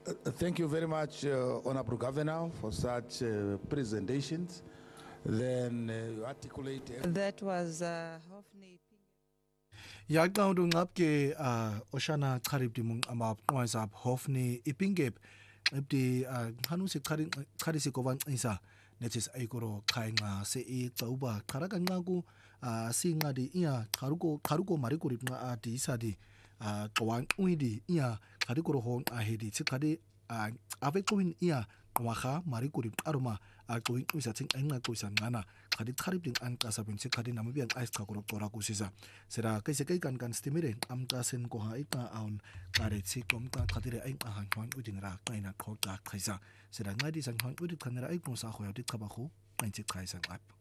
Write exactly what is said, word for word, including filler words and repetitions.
Uh, Thank you very much, uh, Honorable Governor, for such uh, presentations. Then uh, you articulate. That was uh, Hofni. Yaqawdu ngapke oshana qaribdi mung ama qwazab hofni ipingep ibdi hanusi qari qarisi kovan isa netis aikoro qainga se e tauba qaraka ngaku singadi iya qaruko qaruko marikuri nga adi sadi qawan uidi iya qarikoro hon ahedi tsikadi avekwin iya waha marikuri aruma aqwin usating enga kusan ngana qadi qaribding an qasabin tsikadi namabian ais qakoro qora kusisa sera kaise kai kan kan stimire am tasen ko ha ita aun qare tsikom ta qadire ai ahan hon udingra kaina khota khaisa sera ngadi san hon udit khanera ai ko sa khoya dit khabahu kain tsit khaisa ap